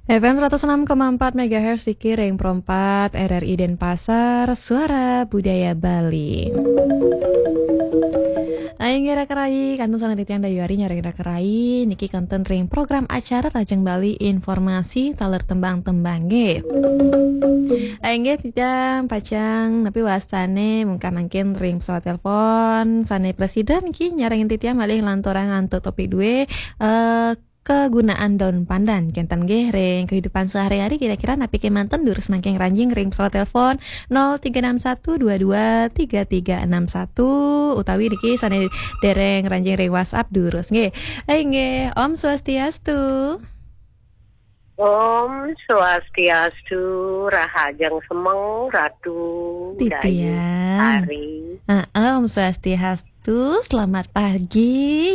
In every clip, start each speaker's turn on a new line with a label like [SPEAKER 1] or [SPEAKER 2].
[SPEAKER 1] FM 106,4 MHz Ring Perempat RRI Denpasar, Suara Budaya Bali. Aing gira kerai kantun sana titiang dayuari nyari gira kerai niki kantun ring program acara Rajang Bali informasi taler tembang-tembang ge. Aing ge titiang pacang napi wasane mungkin mangkin ring pesawat telepon sane presiden ki nyarengin titiang malih lantorang antuk topik due kegunaan daun pandan kentan ge ring kehidupan sehari-hari kira-kira napi ke manten durus mangking ranjing ring pesawat telepon 0361223361 utawi niki sane dereng ranjing ring WhatsApp durus nge. Nge Om Swastiastu.
[SPEAKER 2] Om Swastiastu, Rahajang Semeng, Ratu
[SPEAKER 1] Titian.
[SPEAKER 2] Hari.
[SPEAKER 1] Om Swastiastu, selamat pagi.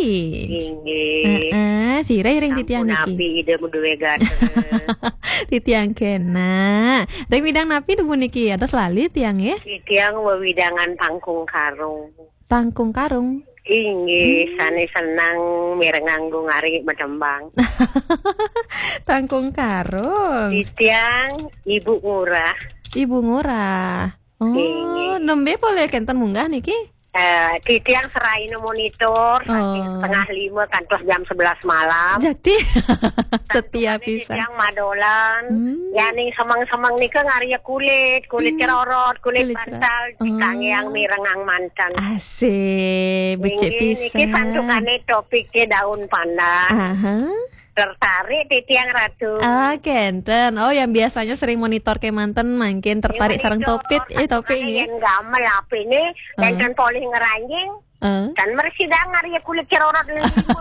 [SPEAKER 1] Sire ring titiang niki.
[SPEAKER 2] Napi ide muduwe gade.
[SPEAKER 1] Titiang kena. Ring widang napi demu niki atas lali tiang ya.
[SPEAKER 2] Titiang wewidangan tangkung karung.
[SPEAKER 1] Tangkung karung.
[SPEAKER 2] Sane senang mirenganggung hari medembang.
[SPEAKER 1] Tangkung karung.
[SPEAKER 2] Titiang Ibu Ngurah.
[SPEAKER 1] Ibu Ngurah. Oh, nembe boleh kenten munggah niki.
[SPEAKER 2] Titiang serain monitor setengah 5 kantor jam 11 malam.
[SPEAKER 1] Jadi setiap bisa.
[SPEAKER 2] Titiang madolan. Ya ning semang-semang nika ngaria kulit cerorot, kulit bantal, kange yang mirengang mantan.
[SPEAKER 1] Asik, becek pisan.
[SPEAKER 2] Niki sandukane topiknya daun pandan. Tertarik titiang Ratu.
[SPEAKER 1] Kenten. Oh, yang biasanya sering monitor ke manten makin tertarik sareng topik ini.
[SPEAKER 2] Yang gamel apa ini dan kan polih ngeranjing. Kan mersidang ngaria kulit cerorot limo.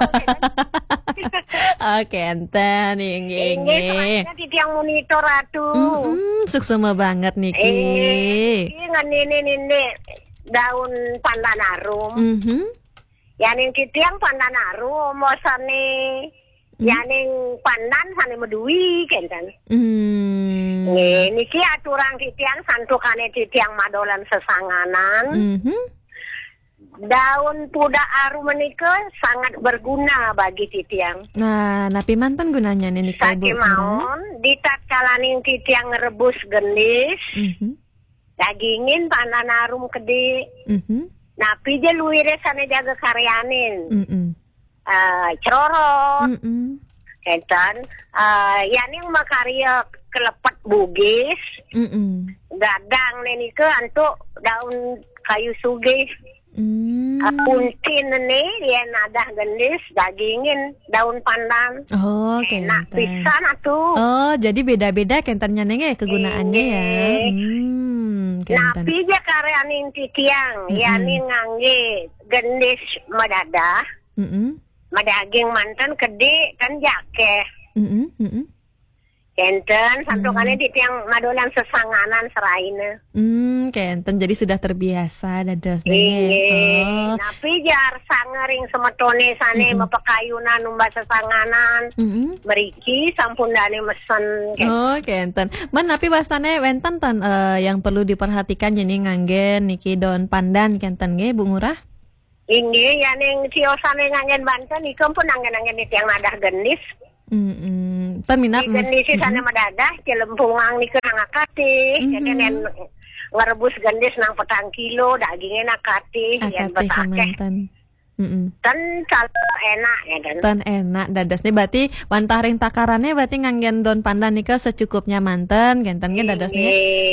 [SPEAKER 1] Kenten inge.
[SPEAKER 2] Sebenarnya titiang monitor Ratu.
[SPEAKER 1] Suksema banget niki.
[SPEAKER 2] Ini ngene daun pandan arum. Yang titiang pandan arum mosane yaning pandan sane medui kenten. Niki aturan titiang santukane titiang madolan sesanganan. Daun puda arum menika sangat berguna bagi titiang.
[SPEAKER 1] Nah, napi mantan gunanya nih Ibu.
[SPEAKER 2] Sakimaon ditatkalaning titiang rebus gendis. Dagingin pandan arum gede. Napi je luire sane jaga karyanin. Cerorot. Kentan yaning makarya kelepet bugis. Gadang nenika antuk daun kayu sugih. Puntin nih dia nadah gendis dagingin daun pandan. Enak pisan atuh.
[SPEAKER 1] Jadi beda-beda kentannya nenge kegunaannya ya.
[SPEAKER 2] Napi je karyanin titiang yaning ngangge gendis madadah. Madaging mantan gede kan jake. Kenten santukannya di tiang madolan sesanganan seraina.
[SPEAKER 1] Kenten jadi sudah terbiasa dados
[SPEAKER 2] Napi jar sangering semetone sane mepekayunan numba sesanganan. Meriki sampun dane mesen.
[SPEAKER 1] Kenten. Man napi wasane wenten tan yang perlu diperhatikan jadi nganggen niki daun pandan kenten nggih Bu Ngurah.
[SPEAKER 2] Inggih yaning ciosane ngangen Banten ikem pun anggen-anggen di tiang nadah gendis.
[SPEAKER 1] Tan minap
[SPEAKER 2] gendis sana madadah celempungang nika ngakati. Jadi nen ngerebus gendis nang 4 kilo dagingnya nakati yen betake. Tan enak ya dan.
[SPEAKER 1] Tan enak dadasnya berarti wantah ring takarannya berarti nganggen daun pandan nika secukupnya manten gentennya dadasnya.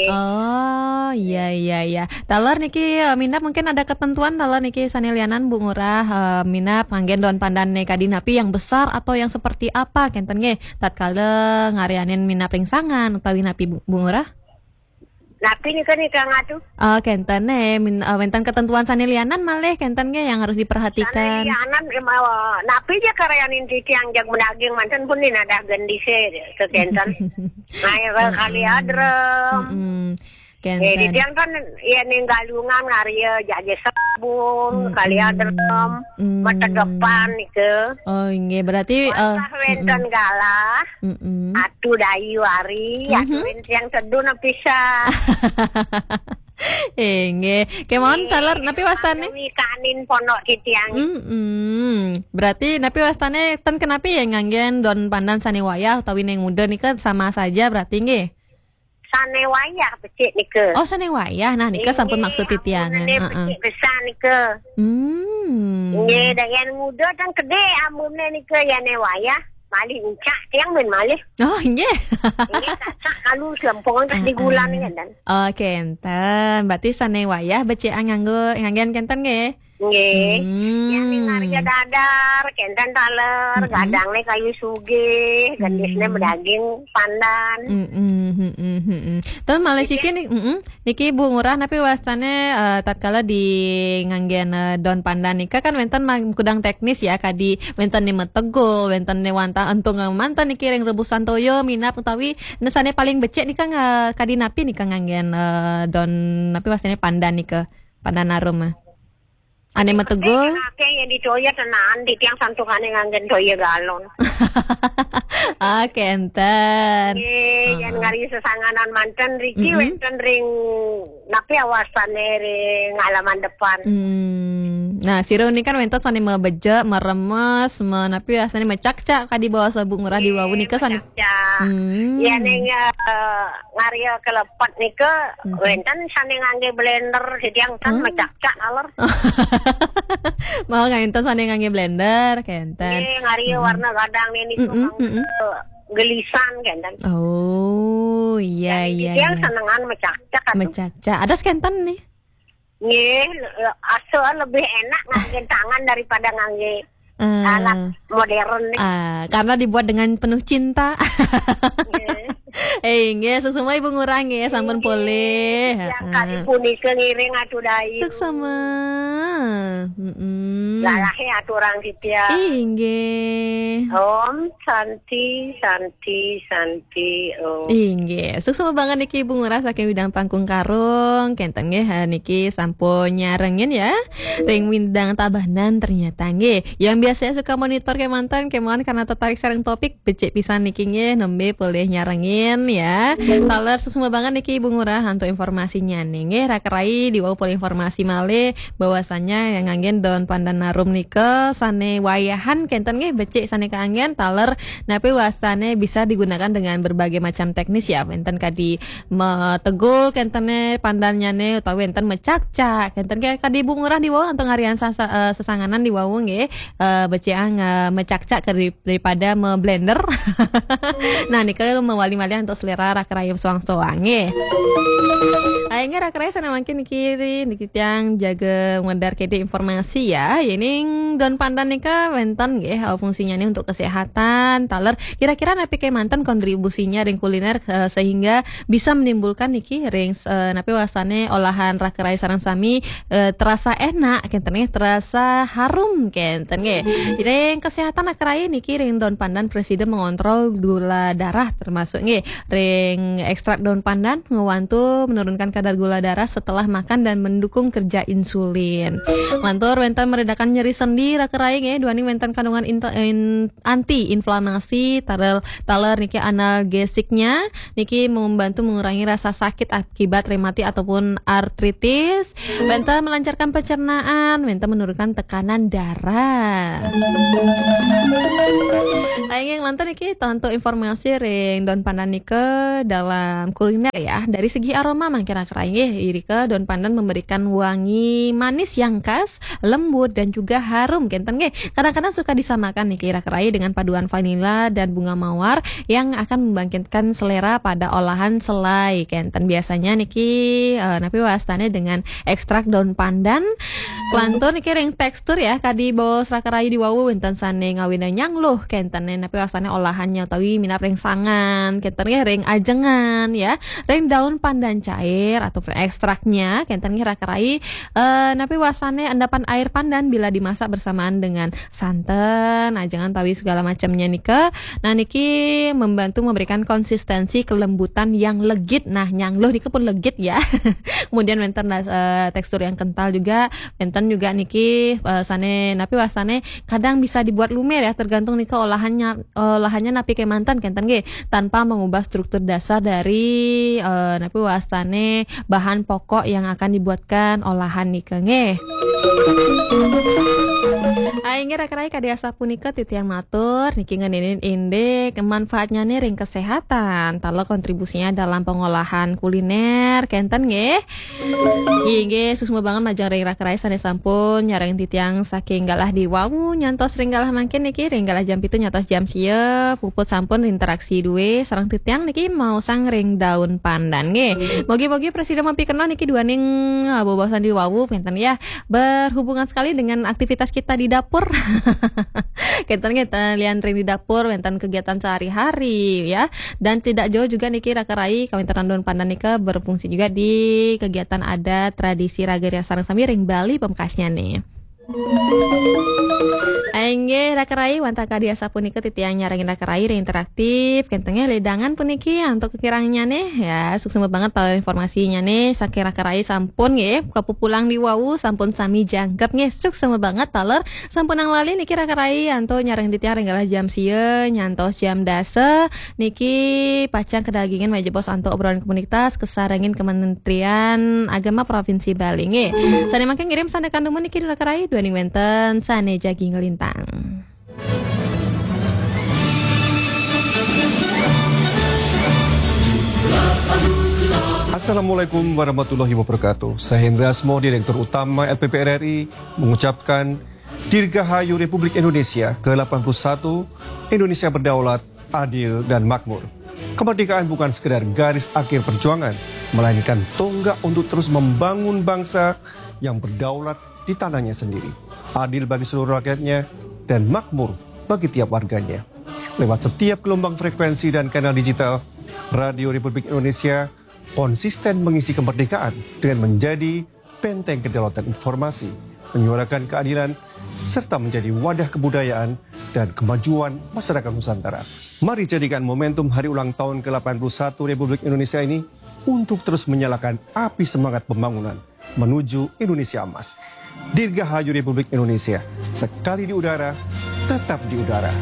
[SPEAKER 1] Iya. Talar niki minap mungkin ada ketentuan talar niki sanilianan Bu Ngurah minap nganggen daun pandan nika di napi yang besar atau yang seperti apa kentennya tatkala ngarianin minap ring sangan utawi napi Bu Ngurah.
[SPEAKER 2] Napi nika ngatu.
[SPEAKER 1] Kenten wenten ketentuan sanilianan malih kentennya yang harus diperhatikan.
[SPEAKER 2] Sanilianan napi je karyanin titiang jag mendaging manten pun dinadah gendise ke kenten. Nah kali adrem. Titiang kan ya ning galungan ngaria jaje sabun kali adrem mata depan nika.
[SPEAKER 1] Inge berarti
[SPEAKER 2] wenten galah. Atu dayu ari atu yang teduh na pisah.
[SPEAKER 1] Nggih. Kemawon taler napi wastane?
[SPEAKER 2] Kanin pondok titiang.
[SPEAKER 1] Berarti napi wastane ten kenapi ya nganggen don pandan sane wayah utawi ning muda nika sama saja berarti nggih.
[SPEAKER 2] Sane wayah becik nika.
[SPEAKER 1] Oh sane wayah. Nah nika sampun maksud titiangan.
[SPEAKER 2] Becik besar nika. Nggih, dah yang muda dan gede amunnya nika yane wayah. Malih uncak tiang men malih.
[SPEAKER 1] Oh nggih.
[SPEAKER 2] Nggih kacak kalau selempong terus digulan kan.
[SPEAKER 1] Oke enten. Berarti sane wayah becik nganggen kenten nggih.
[SPEAKER 2] Nggih. Yang ning harga dadar, kenten taler, gadangne kayu sugih, gendisne medaging pandan.
[SPEAKER 1] Terus malah siki niki Bu Ngurah napi wastane tatkala di nganggen daun pandan nika kan wenten kudang teknis ya kadi wenten ni metegul, wenten ni wantah entung mantan niki ring rebusan toyo minap utawi nesane paling becik nika kadi napi nika nganggen daun napi wastane pandan nika pandan arum mah. Ane metegul.
[SPEAKER 2] Akeh yang didoya tenan di tiang santukane nganggen doya galon.
[SPEAKER 1] Enten.
[SPEAKER 2] Yang ngari sesanganan manten riki wenten ring napi awasane ring halaman depan.
[SPEAKER 1] Nah, siro ini kan wenten sane mebeje, meremes, menapi asane mecak-cak kadi bawa sabuk ngurah di wawu nika sane.
[SPEAKER 2] Ya ning ngari kelepat nika wenten sane ngangge blender sediang kan mecak-cak aler.
[SPEAKER 1] Mau ngenten sane ngangge blender kenten.
[SPEAKER 2] Ngari warna gadang ini gelisan kenten.
[SPEAKER 1] Oh, iya.
[SPEAKER 2] Yang senengan mecak-cak.
[SPEAKER 1] Mecak-cak. Ada skenten nih.
[SPEAKER 2] Nggih, asal lebih enak ngangge tangan daripada ngangge alat modern nih.
[SPEAKER 1] Karena dibuat dengan penuh cinta. Nggih, suksema Ibu Ngurah nggih, sampun pulih.
[SPEAKER 2] Yang kali punika ngiring atuh dayu.
[SPEAKER 1] Suksema.
[SPEAKER 2] Lalahe aturang ditia.
[SPEAKER 1] Nggih.
[SPEAKER 2] Om Santi Om.
[SPEAKER 1] Nggih, suksema banget niki Ibu Ngurah saking Widang Pangkung Karung. Kenten nggih niki sampun nyarengin ya. Ring Widang Tabanan ternyata nggih. Yang biasanya suka monitor kemantan kemauan karena tertarik sareng topik becik pisan niki nggih nembe boleh nyarengin ya. Taler suksema banget niki Ibu Ngurah untuk informasinya nih nggih rakerai di wau pol informasi malih bahwasannya yang nganggen daun pandan narum nika sane wayahan kenten nggih becik sane kaanggen taler napi wastane bisa digunakan dengan berbagai macam teknis ya wenten kadi metegul kentene pandannyane utawa wenten mecak-cak kenten kadi Ibu Ngurah di wau untuk ngarian sesanganan di wau nggih beciang mecak-cak daripada me-blender. Nah nika mewali-wali untuk selera rakeraya soang-soang nggih. Akhirnya rakeraya sana makin kiri niki tiang jaga ngedar kede informasi ya. Ini daun pandan nika wenten nggih fungsinya nih untuk kesehatan. Taler kira-kira napi kemanten kontribusinya ring kuliner sehingga bisa menimbulkan niki ring napi wasane olahan rakeraya sareng sami terasa enak kenten nggih terasa harum kenten nggih. Ring kesehatan rakeraya niki ring daun pandan presiden mengontrol gula darah termasuk nggih ring ekstrak daun pandan ngewantu menurunkan kadar gula darah setelah makan dan mendukung kerja insulin. Lantur wenten meredakan nyeri sendi rakerai nggih duaning wenten kandungan anti inflamasi taler niki analgesiknya niki membantu mengurangi rasa sakit akibat rematik ataupun artritis. Wenten melancarkan pencernaan, wenten menurunkan tekanan darah. Aing lantar niki tonton informasi ring daun pandan nike dalam kuliner ya. Dari segi aroma mangkir rakerai nggih irika daun pandan memberikan wangi manis yang khas, lembut dan juga harum kenten nggih. Kadang-kadang suka disamakan nih rakerai dengan paduan vanila dan bunga mawar yang akan membangkitkan selera pada olahan selai kenten. Biasanya niki napi wastane dengan ekstrak daun pandan. Lantur niki ring tekstur ya kadi bos rakerai di wawu wenten sane ngawina nyangluh kenten napi wastane olahannya utawi minap ring sangan kenten nggih ring ajengan ya. Ring daun pandan cair atau ekstraknya kenten nggih rakerai napi wasane endapan air pandan bila dimasak bersamaan dengan santan, ajengan tawi segala macamnya nika. Nah niki membantu memberikan konsistensi kelembutan yang legit. Nah nyangluh niki pun legit ya. Kemudian wenten tekstur yang kental juga. Wenten juga niki sane napi wasane kadang bisa dibuat lumer ya tergantung nika olahannya olahannya napi kemantan kenten ge tanpa mengubah struktur dasar dari napi wasane bahan pokok yang akan dibuatkan olahan nika nge. Aing rek-rek kadiasa punika titiang matur niki ngeuninin indek manfaatnya nih ring kesehatan talo kontribusinya dalam pengolahan kuliner kenten nge. Nggih susma banget majang ring rek-rek sane sampun nyareng titiang saking galah di wawu nyantos ring galah mangkin niki ring galah jam 7 nyantos jam sieu puput sampun interaksi duwe sareng titiang niki mau sang ring daun pandan nge. Mogi-mogi presiden mampi kenal niki duaning bobosan di wawu kenten ya berhubungan sekali dengan aktivitas kita di dapur. Kenten lian ring di dapur wenten kegiatan sehari-hari ya. Dan tidak jauh juga niki rakarai kawentenan daun pandan nika berfungsi juga di kegiatan adat tradisi ragaria sareng sami ring Bali pemkasnya nih. Aingge rakarai wanta kadiasa punika titiang nyarengin rakarai interaktif kentengnya ledangan puniki untuk kekirangnya nih ya sukses banget tahu informasinya nih saking rakarai sampun nggih kapupulang di wawu sampun sami jangkep nggih sukses banget taler sampun nang lali niki rakarai anto nyareng titiang renggalah jam sieu nyantos jam dase niki pacang kedagingan meja bos anto obrolan komunitas kesarengin Kementerian Agama Provinsi Bali nggih sane mangke ngirim sandekan dumun niki rakarai duaning wenten sane jagi ngelintang.
[SPEAKER 3] Assalamualaikum warahmatullahi wabarakatuh. Saya Hendra Asmo, Direktur Utama LPP RRI, mengucapkan Dirgahayu Republik Indonesia ke-81, Indonesia berdaulat, adil, dan makmur. Kemerdekaan bukan sekedar garis akhir perjuangan, melainkan tonggak untuk terus membangun bangsa yang berdaulat di tanahnya sendiri, adil bagi seluruh rakyatnya, dan makmur bagi tiap warganya. Lewat setiap gelombang frekuensi dan kanal digital, Radio Republik Indonesia konsisten mengisi kemerdekaan dengan menjadi benteng kedaulatan informasi, menyuarakan keadilan, serta menjadi wadah kebudayaan dan kemajuan masyarakat Nusantara. Mari jadikan momentum hari ulang tahun ke-81 Republik Indonesia ini untuk terus menyalakan api semangat pembangunan menuju Indonesia Emas. Dirgahayu Republik Indonesia, sekali di udara, tetap di udara.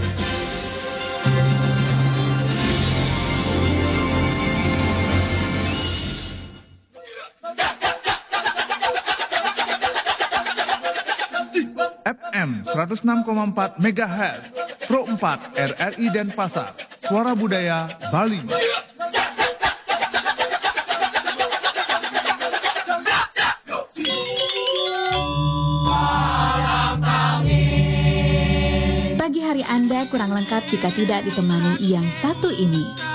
[SPEAKER 4] FM 106,4 MHz, Pro 4 RRI Denpasar, Suara Budaya Bali.
[SPEAKER 5] Pagi hari Anda kurang lengkap jika tidak ditemani yang satu ini.